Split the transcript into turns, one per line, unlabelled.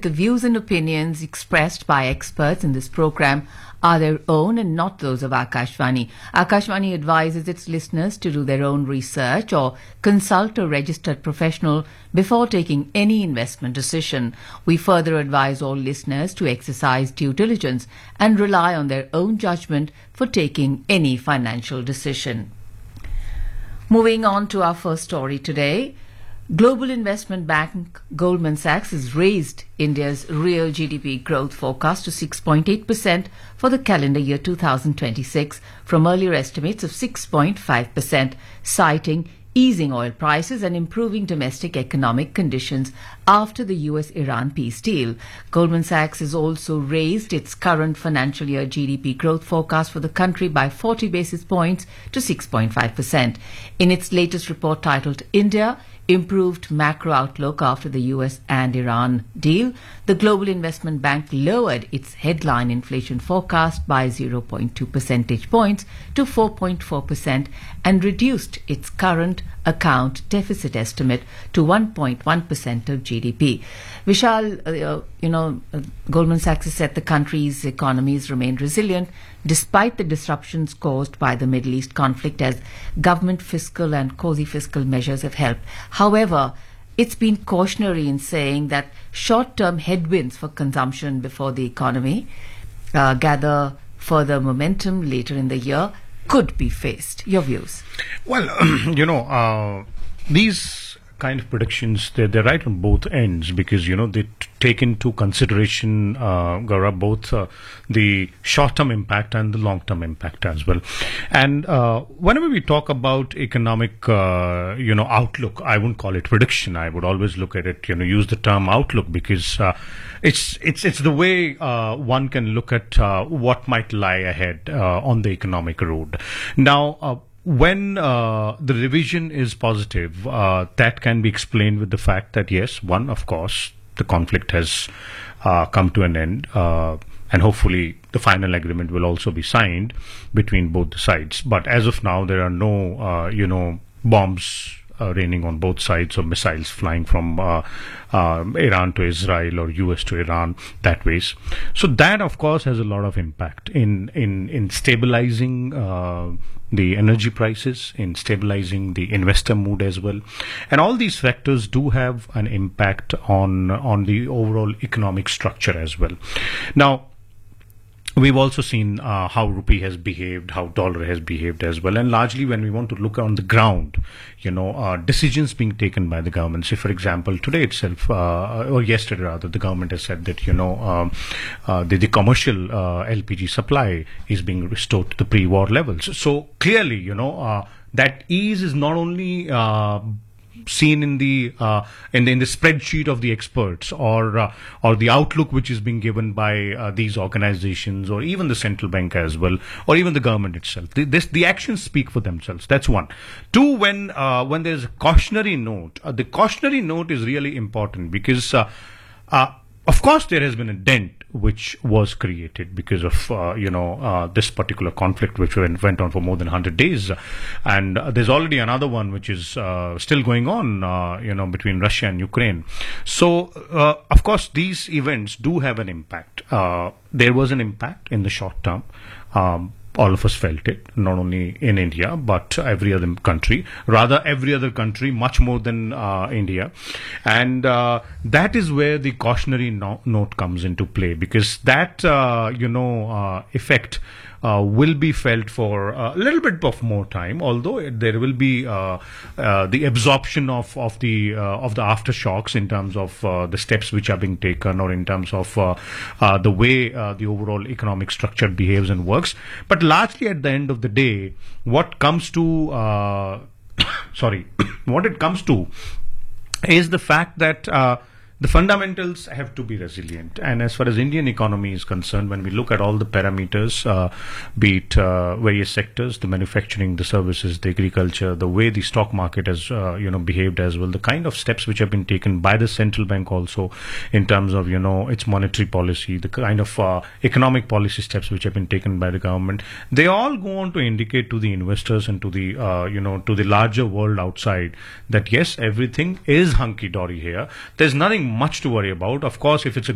the views and opinions expressed by experts in this program are their own and not those of Akashvani. Akashvani advises its listeners to do their own research or consult a registered professional before taking any investment decision. We further advise all listeners to exercise due diligence and rely on their own judgment for taking any financial decision. Moving on to our first story today. Global investment bank Goldman Sachs has raised India's real GDP growth forecast to 6.8% for the calendar year 2026 from earlier estimates of 6.5%, citing easing oil prices and improving domestic economic conditions after the US-Iran peace deal. Goldman Sachs has also raised its current financial year GDP growth forecast for the country by 40 basis points to 6.5%. In its latest report titled India, Improved Macro Outlook After the US and Iran Deal, the Global Investment Bank lowered its headline inflation forecast by 0.2 percentage points to 4.4% and reduced its current account deficit estimate to 1.1% of GDP. Vishal, Goldman Sachs has said the country's economies remain resilient despite the disruptions caused by the Middle East conflict, as government fiscal and quasi-fiscal measures have helped. However, it's been cautionary in saying that short-term headwinds for consumption before the economy gather further momentum later in the year could be faced. Your views?
Well, these kind of predictions, they're right on both ends because, they take into consideration, Gaurav, both the short-term impact and the long-term impact as well. And whenever we talk about economic, outlook, I wouldn't call it prediction. I would always look at it, use the term outlook because it's the way one can look at what might lie ahead on the economic road. Now, when the revision is positive, that can be explained with the fact that, yes, one, of course, the conflict has come to an end, and hopefully the final agreement will also be signed between both the sides. But as of now, there are no, bombs raining on both sides or missiles flying from Iran to Israel or US to Iran that ways. So that, of course, has a lot of impact in stabilizing the energy prices, in stabilizing the investor mood as well. And all these factors do have an impact on the overall economic structure as well. Now, we've also seen how rupee has behaved, how dollar has behaved as well. And largely when we want to look on the ground, decisions being taken by the government. Say, for example, today itself, or yesterday rather, the government has said that, the commercial LPG supply is being restored to the pre-war levels. So clearly, that ease is not only seen in the spreadsheet of the experts or the outlook which is being given by these organizations or even the central bank as well, or even the government itself. The actions speak for themselves. That's one. Two, when there's a cautionary note, the cautionary note is really important because of course there has been a dent which was created because of this particular conflict which went on for more than 100 days, and there's already another one which is still going on between Russia and Ukraine. So of course these events do have an impact. There was an impact in the short term. All of us felt it, not only in India, but every other country. Rather, every other country, much more than India. And that is where the cautionary note comes into play, because that, effect will be felt for a little bit of more time, although there will be the absorption of the aftershocks in terms of the steps which are being taken, or in terms of the way the overall economic structure behaves and works. But largely at the end of the day, what comes to what it comes to is the fact that the fundamentals have to be resilient. And as far as Indian economy is concerned, when we look at all the parameters, be it various sectors, the manufacturing, the services, the agriculture, the way the stock market has behaved as well, the kind of steps which have been taken by the central bank also in terms of its monetary policy, the kind of economic policy steps which have been taken by the government, they all go on to indicate to the investors and to the to the larger world outside that yes, everything is hunky dory here. There's nothing much to worry about. Of course, if it's a